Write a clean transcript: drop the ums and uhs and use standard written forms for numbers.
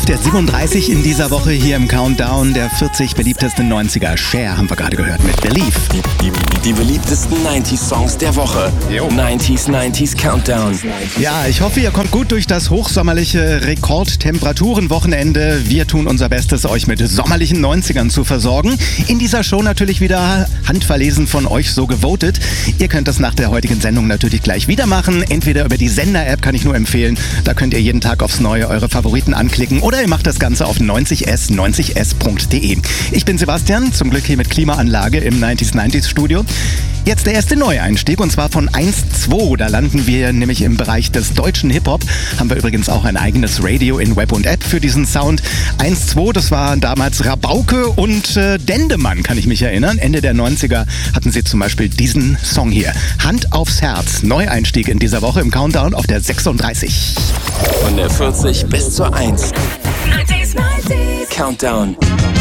der 37 in dieser Woche hier im Countdown der 40 beliebtesten 90er. Cher haben wir gerade gehört mit Believe. Die beliebtesten 90s-Songs der Woche. 90s Countdown. Ja, ich hoffe, ihr kommt gut durch das hochsommerliche Rekordtemperaturenwochenende. Wir tun unser Bestes, euch mit sommerlichen 90ern zu versorgen. In dieser Show natürlich wieder handverlesen von euch so gewotet. Ihr könnt das nach der heutigen Sendung natürlich gleich wieder machen. Entweder über die Sender-App, kann ich nur empfehlen. Da könnt ihr jeden Tag aufs Neue eure Favoriten anklicken. Oder ihr macht das Ganze auf 90s.de. Ich bin Sebastian, zum Glück hier mit Klimaanlage im 90s Studio. Jetzt der erste Neueinstieg und zwar von 1-2. Da landen wir nämlich im Bereich des deutschen Hip-Hop. Haben wir übrigens auch ein eigenes Radio in Web und App für diesen Sound. 1-2, das waren damals Rabauke und Dendemann, kann ich mich erinnern. Ende der 90er hatten sie zum Beispiel diesen Song hier. Hand aufs Herz. Neueinstieg in dieser Woche im Countdown auf der 36. Von der 40 bis zur 1. 90s. Countdown.